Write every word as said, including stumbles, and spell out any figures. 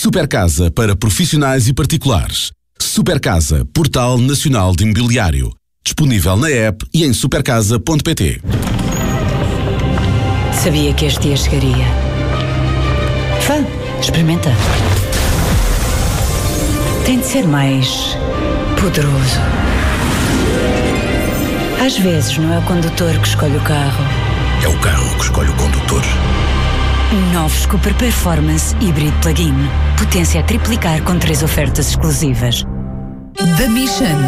Supercasa para profissionais e particulares. Supercasa, Portal Nacional de Imobiliário. Disponível na app e em supercasa ponto pt. Sabia que este dia chegaria. Vá, experimenta. Tem de ser mais poderoso. Às vezes não é o condutor que escolhe o carro. É o carro que escolhe o condutor. Novos Cooper Performance Hybrid Plug-in. Potência a triplicar com três ofertas exclusivas. Da Mission.